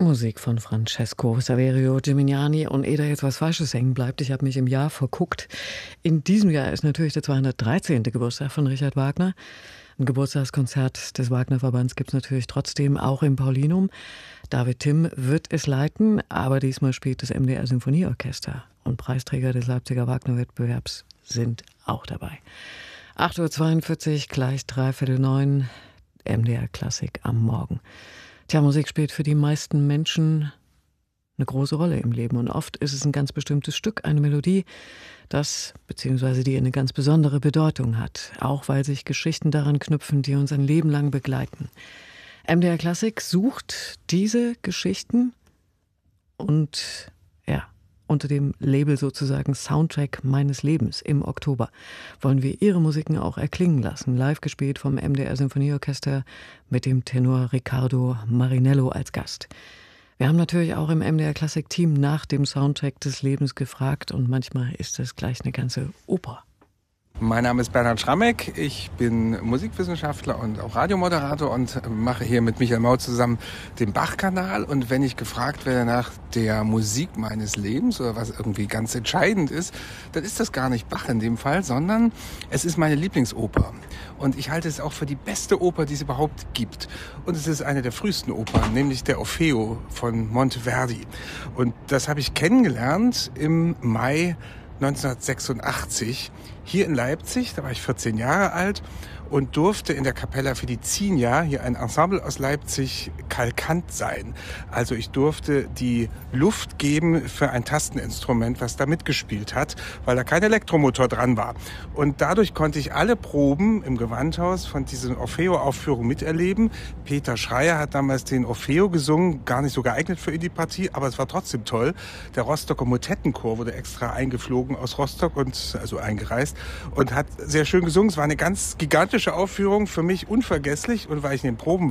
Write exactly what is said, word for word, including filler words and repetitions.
Musik von Francesco Saverio Gimignani. Und ehe da jetzt was Falsches hängen bleibt, ich habe mich im Jahr verguckt. In diesem Jahr ist natürlich der zweihundertdreizehnte Geburtstag von Richard Wagner. Ein Geburtstagskonzert des Wagner-Verbands gibt es natürlich trotzdem auch im Paulinum. David Timm wird es leiten, aber diesmal spielt das M D R Symphonieorchester. Und Preisträger des Leipziger Wagner-Wettbewerbs sind auch dabei. acht Uhr zweiundvierzig, gleich dreiviertel neun, M D R Klassik am Morgen. Tja, Musik spielt für die meisten Menschen eine große Rolle im Leben. Und oft ist es ein ganz bestimmtes Stück, eine Melodie, das bzw. die eine ganz besondere Bedeutung hat. Auch weil sich Geschichten daran knüpfen, die uns ein Leben lang begleiten. M D R Klassik sucht diese Geschichten und ja, unter dem Label sozusagen Soundtrack meines Lebens im Oktober wollen wir ihre Musiken auch erklingen lassen. Live gespielt vom M D R Symphonieorchester mit dem Tenor Riccardo Marinello als Gast. Wir haben natürlich auch im M D R Klassik Team nach dem Soundtrack des Lebens gefragt und manchmal ist das gleich eine ganze Oper. Mein Name ist Bernhard Schrammeck, ich bin Musikwissenschaftler und auch Radiomoderator und mache hier mit Michael Mau zusammen den Bach-Kanal. Und wenn ich gefragt werde nach der Musik meines Lebens oder was irgendwie ganz entscheidend ist, dann ist das gar nicht Bach in dem Fall, sondern es ist meine Lieblingsoper. Und ich halte es auch für die beste Oper, die es überhaupt gibt. Und es ist eine der frühesten Opern, nämlich der Orfeo von Monteverdi. Und das habe ich kennengelernt im Mai neunzehnhundertsechsundachtzig hier in Leipzig. Da war ich vierzehn Jahre alt und durfte in der Capella Fidicinia, hier ein Ensemble aus Leipzig, Kalkant sein. Also ich durfte die Luft geben für ein Tasteninstrument, was da mitgespielt hat, weil da kein Elektromotor dran war. Und dadurch konnte ich alle Proben im Gewandhaus von diesen Orfeo-Aufführungen miterleben. Peter Schreier hat damals den Orfeo gesungen, gar nicht so geeignet für die Partie, aber es war trotzdem toll. Der Rostocker Motettenchor wurde extra eingeflogen aus Rostock und also eingereist und hat sehr schön gesungen. Es war eine ganz gigantische Aufführung, für mich unvergesslich. Und weil ich in den Proben